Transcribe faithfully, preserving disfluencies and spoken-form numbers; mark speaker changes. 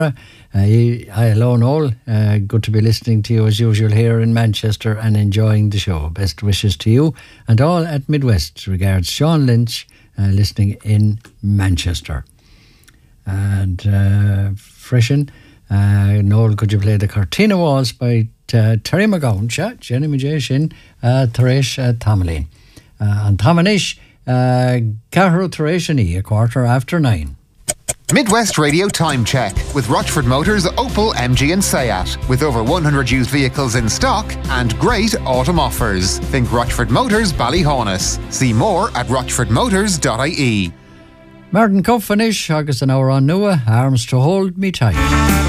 Speaker 1: Uh, hello, Noel. Uh, good to be listening to you as usual here in Manchester and enjoying the show. Best wishes to you and all at Midwest. Regards, Sean Lynch, uh, listening in Manchester. And uh, Freshen, uh, Noel, could you play the Cortina Waltz by uh, Terry McGowan, Jenny Majeshin, uh, Thresh uh, Tamalin. Uh, and Tamanish, uh, Cahru Thereshani, a quarter after nine.
Speaker 2: Midwest Radio Time Check with Rochford Motors Opel, M G and Seat. With over one hundred used vehicles in stock and great autumn offers. Think Rochford Motors Ballyhaunis. See more at rochford motors dot I E.
Speaker 1: Martin Cuffanish, August an hour on Nua, arms to hold me tight.